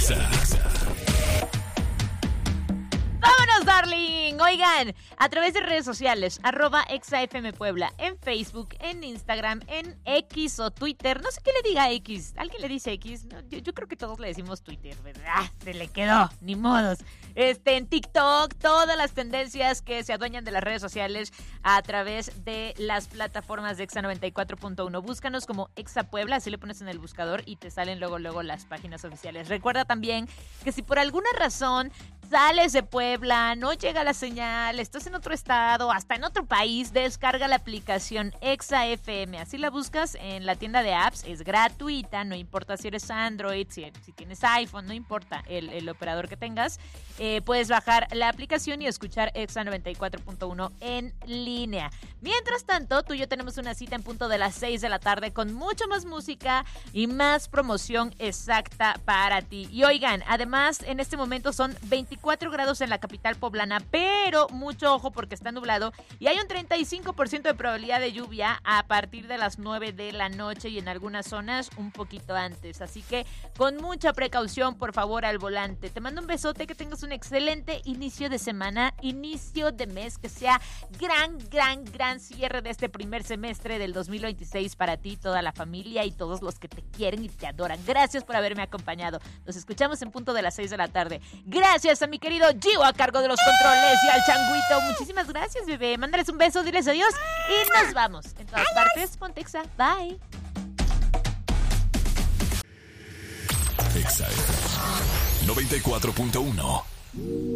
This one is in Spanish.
Exa. ¡Vámonos, darling! Oigan, a través de redes sociales, @ExaFMPuebla, en Facebook, en Instagram, en X o Twitter. No sé qué le diga X. ¿Alguien le dice X? No, yo creo que todos le decimos Twitter, ¿verdad? Se le quedó, ni modos. En TikTok, todas las tendencias que se adueñan de las redes sociales a través de las plataformas de Exa 94.1. Búscanos como Exa Puebla, así le pones en el buscador y te salen luego las páginas oficiales. Recuerda también que si por alguna razón sales de Puebla, no llega la señal, estás en otro estado, hasta en otro país, descarga la aplicación Exa FM. Así la buscas en la tienda de apps, es gratuita, no importa si eres Android, si tienes iPhone, no importa el operador que tengas. Puedes bajar la aplicación y escuchar Exa 94.1 en línea. Mientras tanto, tú y yo tenemos una cita en punto de las 6 de la tarde con mucho más música y más promoción exacta para ti. Y oigan, además, en este momento son 24 grados en la capital poblana, pero mucho ojo porque está nublado y hay un 35% de probabilidad de lluvia a partir de las 9 de la noche y en algunas zonas un poquito antes. Así que con mucha precaución, por favor, al volante. Te mando un besote, que tengas un excelente inicio de semana, inicio de mes, que sea gran cierre de este primer semestre del 2026 para ti, toda la familia y todos los que te quieren y te adoran. Gracias por haberme acompañado. Nos escuchamos en punto de las 6 de la tarde. Gracias a mi querido Gio a cargo de los controles y al changuito. Muchísimas gracias, bebé. Mándales un beso, diles adiós y nos vamos. En todas partes, ponte Exa. Bye. Exa 94.1.